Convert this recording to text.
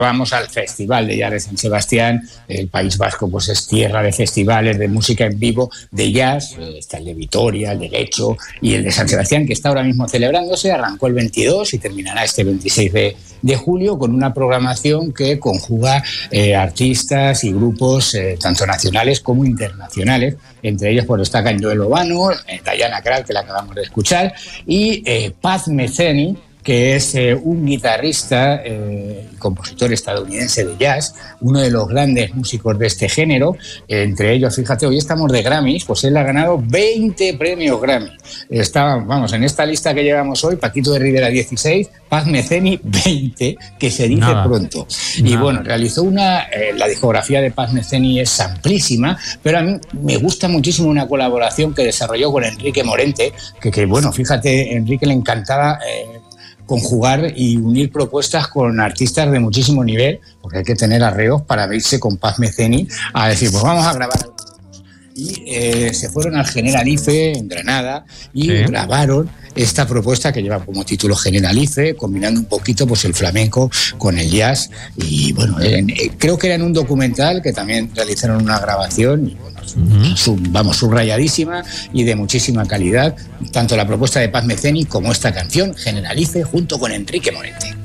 vamos al Festival de Jazz de San Sebastián. El País Vasco pues es tierra de festivales de música en vivo, de jazz. Está el de Vitoria, el de Lecho y el de San Sebastián, que está ahora mismo celebrándose. Arrancó el 22 y terminará este 26 de julio, con una programación que conjuga artistas y grupos tanto nacionales como internacionales. Entre ellos pues destacan Joel Lobano, Diana Krall, que la acabamos de escuchar, y Paz Metheny, que es un guitarrista y compositor estadounidense de jazz, uno de los grandes músicos de este género. Entre ellos, fíjate, hoy estamos de Grammys, pues él ha ganado 20 premios Grammy. Vamos, en esta lista que llevamos hoy, Paquito de Rivera 16, Paz Metheny 20, que se dice pronto. Y bueno, realizó la discografía de Paz Metheny es amplísima, pero a mí me gusta muchísimo una colaboración que desarrolló con Enrique Morente, que bueno, fíjate, Enrique le encantaba conjugar y unir propuestas con artistas de muchísimo nivel, porque hay que tener arreos para irse con Paz Metheny a decir, pues vamos a grabar. Y se fueron al Generalife en Granada y grabaron esta propuesta que lleva como título Generalife, combinando un poquito pues el flamenco con el jazz. Y bueno, creo que era en un documental que también realizaron una grabación y bueno, subrayadísima y de muchísima calidad, tanto la propuesta de Paz Metheny como esta canción Generalife junto con Enrique Morente.